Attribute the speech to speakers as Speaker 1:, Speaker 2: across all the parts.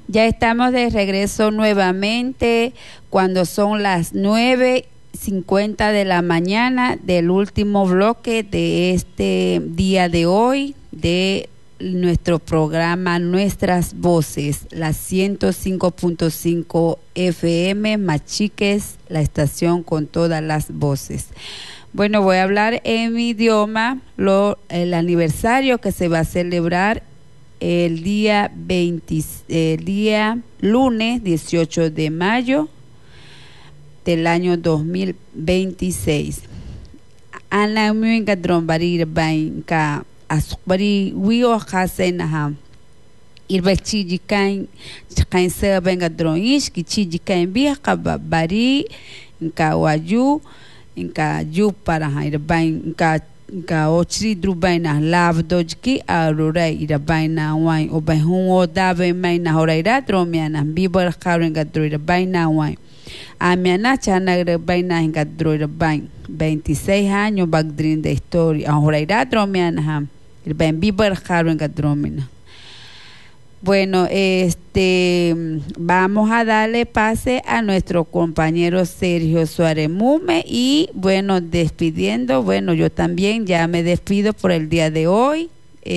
Speaker 1: Ya estamos de regreso nuevamente cuando son las 9:50 de la mañana del último bloque de este día de hoy de nuestro programa Nuestras Voces, la 105.5 FM Machiques, la estación con todas las voces. Bueno, voy a hablar en mi idioma el aniversario que se va a celebrar el día lunes 18 de mayo del año 2026. Ana muinga drombarir bain ka asbari wio hasenaha irbachi kain se venga droish kichi kain bi bari ka waju inka yu para irbain ka ochri drubaina lavdojki arura irabaina wai obehun odabe maina horaira dromiana biber kharenga droirabaina wai amiana chana irabaina inga droirabain 26 años bagdrin de historia horaira dromiana irbain biber kharenga dromina. Bueno, vamos a darle pase a nuestro compañero Sergio Suárez Mume y bueno, despidiendo, bueno, yo también ya me despido por el día de hoy.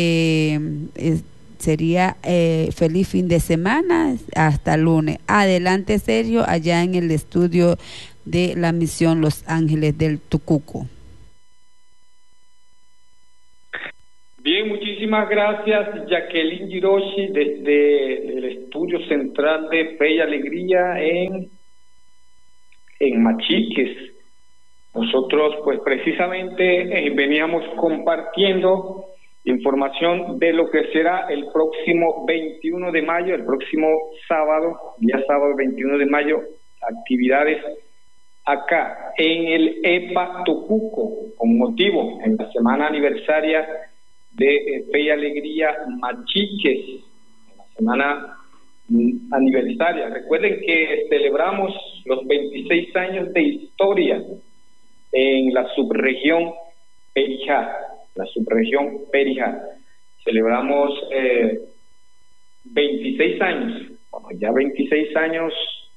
Speaker 1: Sería feliz fin de semana hasta lunes. Adelante, Sergio, allá en el estudio de la misión Los Ángeles del Tucuco.
Speaker 2: Bien, muchísimas gracias, Jacqueline Hiroshi, desde el estudio central de Fe y Alegría en Machiques. Nosotros, pues precisamente veníamos compartiendo información de lo que será el próximo 21 de mayo, el próximo sábado, día sábado 21 de mayo, actividades acá en el EPA Tucuco, con motivo en la semana aniversaria de Fe y Alegría Machiques, en la semana aniversaria. Recuerden que celebramos los 26 años de historia en la subregión Perijá, Celebramos 26 años, bueno, ya 26 años,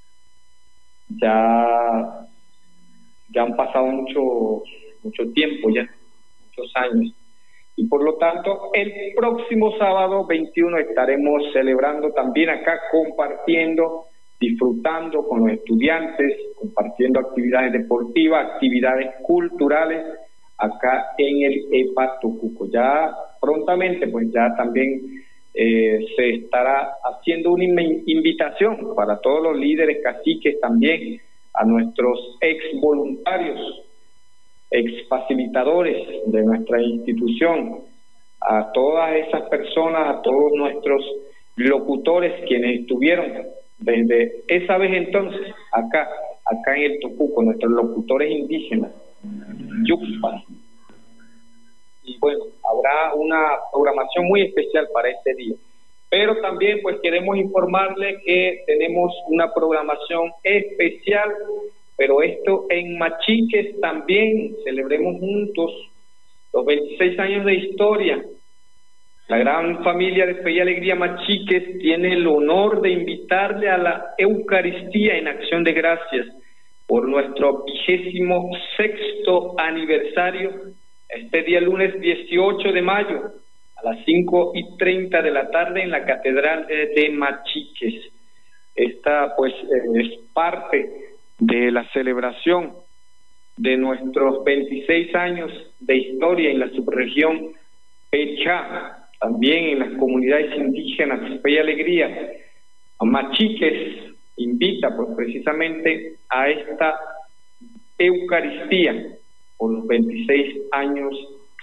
Speaker 2: ya han pasado mucho tiempo, ya muchos años. Y por lo tanto, el próximo sábado 21 estaremos celebrando también acá, compartiendo, disfrutando con los estudiantes, compartiendo actividades deportivas, actividades culturales, acá en el EPA Tucuco. Ya prontamente, pues ya también se estará haciendo una invitación para todos los líderes caciques también, a nuestros ex voluntarios, ex facilitadores de nuestra institución, a todas esas personas, a todos nuestros locutores quienes estuvieron desde esa vez entonces acá en el Tucuco, nuestros locutores indígenas, Yucpas. Y bueno, habrá una programación muy especial para este día. Pero también pues queremos informarle que tenemos una programación especial, pero esto en Machiques también, celebremos juntos los 26 años de historia. La gran familia de Fe y Alegría Machiques tiene el honor de invitarle a la Eucaristía en acción de gracias por nuestro 26º aniversario, este día lunes 18 de mayo, a las 5:30 de la tarde en la Catedral de Machiques. Esta pues es parte de la celebración de nuestros 26 años de historia en la subregión Perijá, también en las comunidades indígenas Fe y Alegría. Machiques invita pues precisamente a esta Eucaristía por los 26 años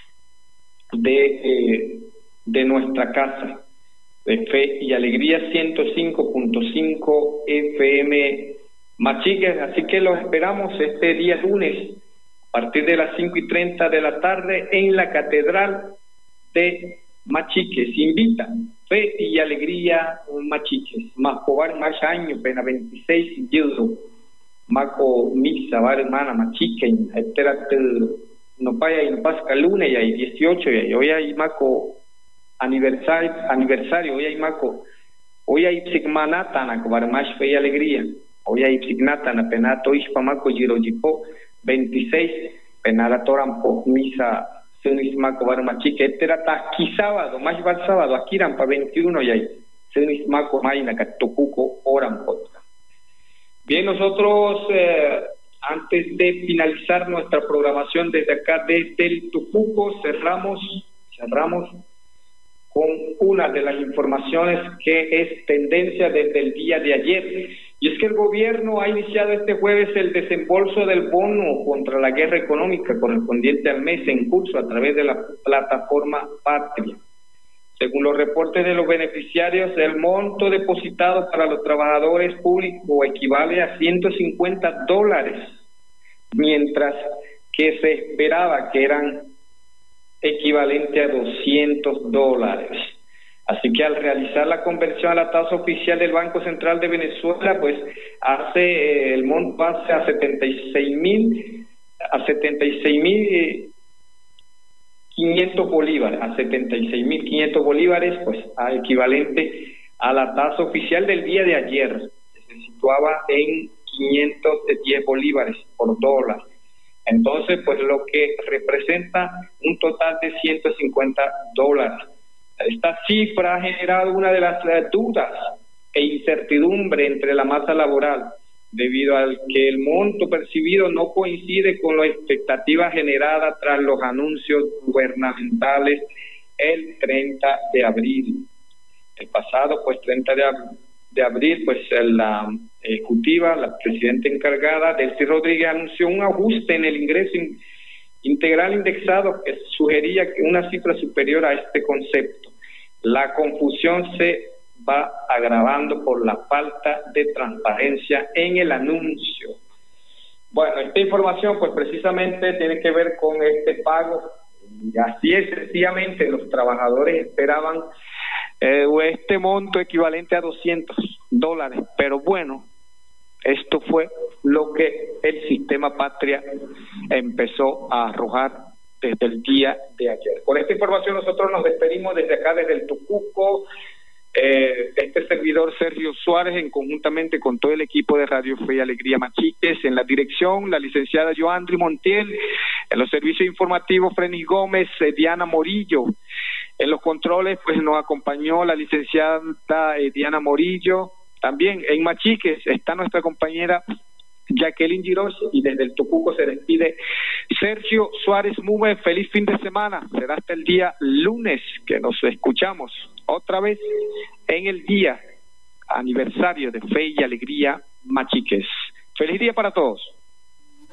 Speaker 2: de nuestra casa de Fe y Alegría 105.5 FM Machiques. Así que los esperamos este día lunes a partir de las 5:30 de la tarde en la Catedral de Machiques. Invita Fe y Alegría Machiques. Más pobar más años, pena 26 yudo. Maco misa va hermana Machiques, etcétera, no paya y no pasca lunes y hay 18 y hoy hay maco aniversario, hoy hay maco hoy hay psigmanatana cobarmash fe y alegría, hoy hay psignatana penato ispamaco girojipo 26 penara torampo misa sunismaco barmachique etera aquí sábado más va sábado aquí rampa 21 y ahí sunismaco maina catocuco orampo. Bien, nosotros antes de finalizar nuestra programación desde acá, desde el Tucuco, cerramos con una de las informaciones que es tendencia desde el día de ayer, y es que el gobierno ha iniciado este jueves el desembolso del bono contra la guerra económica correspondiente al mes en curso a través de la plataforma Patria. Según los reportes de los beneficiarios, el monto depositado para los trabajadores públicos equivale a $150, mientras que se esperaba que eran equivalente a $200. Así que al realizar la conversión a la tasa oficial del Banco Central de Venezuela, pues hace el monto pase a 76.500 bolívares, a 76.500 bolívares, pues a equivalente a la tasa oficial del día de ayer, que se situaba en 510 bolívares por dólar. Entonces, pues lo que representa un total de $150. Esta cifra ha generado una de las dudas e incertidumbre entre la masa laboral, debido al que el monto percibido no coincide con la expectativa generada tras los anuncios gubernamentales el 30 de abril. El pasado, pues 30 de abril, pues la ejecutiva, la presidenta encargada, Delcy Rodríguez, anunció un ajuste en el ingreso integral indexado que sugería que una cifra superior a este concepto. La confusión se va agravando por la falta de transparencia en el anuncio. Bueno, esta información pues precisamente tiene que ver con este pago, y así es, sencillamente los trabajadores esperaban este monto equivalente a $200, pero bueno, esto fue lo que el sistema Patria empezó a arrojar desde el día de ayer. Con esta información nosotros nos despedimos desde acá, desde el Tucuco. Este servidor Sergio Suárez, conjuntamente con todo el equipo de Radio Fe y Alegría Machiques, en la dirección la licenciada Joandri Montiel, en los servicios informativos Frenis Gómez, Diana Morillo, en los controles pues nos acompañó la licenciada Diana Morillo. También en Machiques está nuestra compañera Jacqueline Giroz, y desde el Tucuco se despide Sergio Suárez Mume. Feliz fin de semana. Será hasta el día lunes que nos escuchamos otra vez en el día aniversario de Fe y Alegría Machiques. Feliz día para todos.